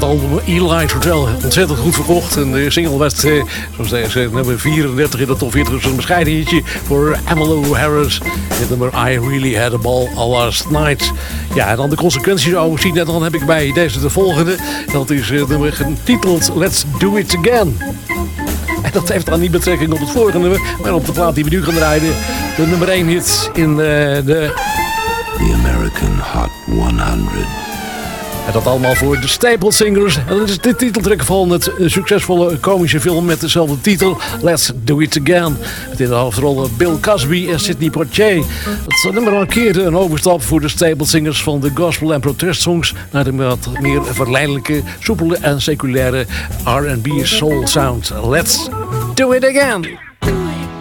album Eli's Hotel. Ontzettend goed verkocht. En de single was, zoals deze, nummer 34 in de top 40. Dus een bescheiden hitje voor Emmylou Harris. Dit nummer I Really Had a Ball Last Night. Ja, en dan de consequenties overzien. En dan heb ik bij deze de volgende. Dat is nummer getiteld Let's Do It Again. En dat heeft dan niet betrekking op het vorige nummer, maar op de plaat die we nu gaan draaien. De nummer 1 hit in de The American Hot 100. En dat allemaal voor de Staple Singers. En dat is de titeltrack van het succesvolle komische film met dezelfde titel, Let's Do It Again. Met in de hoofdrollen Bill Cosby en Sidney Poitier. Het nummer markeerde een overstap voor de Staple Singers van de gospel- en protestsongs naar de wat meer verleidelijke, soepele en seculaire R&B soul sound. Let's Do It Again!